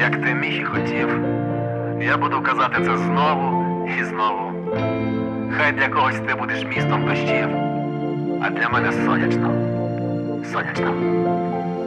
як ти міг і хотів. Я буду казати це знову і знову. Хай для когось ти будеш містом дощів, а для мене сонячно. Сонячно.